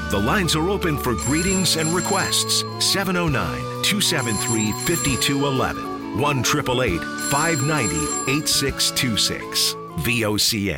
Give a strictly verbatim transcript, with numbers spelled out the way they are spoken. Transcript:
The lines are open for greetings and requests. seven oh nine, two seven three, five two one one. one eight eight eight, five nine zero, eight six two six. V O C M.